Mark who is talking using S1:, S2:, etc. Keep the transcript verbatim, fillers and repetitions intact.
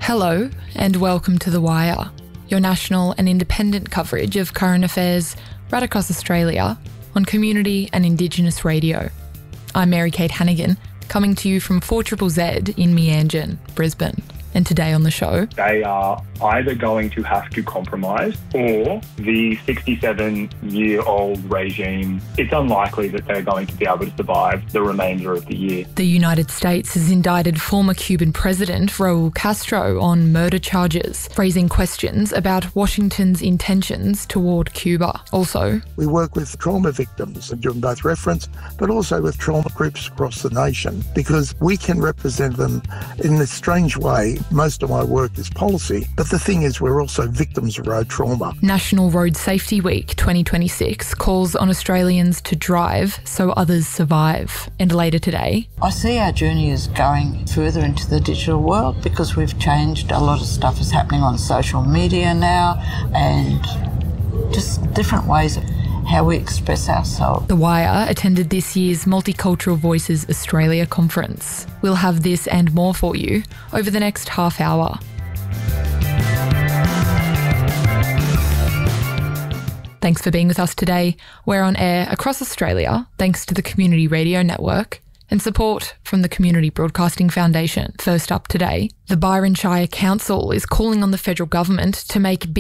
S1: Hello and welcome to The Wire, your national and independent coverage of current affairs right across Australia on community and Indigenous radio. I'm Mary-Kate Hannigan, coming to you from four Z Z Z in Meanjin, Brisbane. And today on the show,
S2: they are either going to have to compromise or the sixty-seven-year-old regime, it's unlikely that they're going to be able to survive the remainder of the year.
S1: The United States has indicted former Cuban President Raul Castro on murder charges, raising questions about Washington's intentions toward Cuba. Also,
S3: we work with trauma victims and doing both reference, but also with trauma groups across the nation, because we can represent them in this strange way. Most of my work is policy, but the thing is we're also victims of road trauma.
S1: National Road Safety Week twenty twenty-six calls on Australians to drive so others survive. And later today,
S4: I see our journey is going further into the digital world because we've changed. A lot of stuff is happening on social media now and just different ways of how we express ourselves.
S1: The Wire attended this year's Multicultural Voices Australia conference. We'll have this and more for you over the next half hour. Thanks for being with us today. We're on air across Australia thanks to the Community Radio Network and support from the Community Broadcasting Foundation. First up today, the Byron Shire Council is calling on the federal government to make big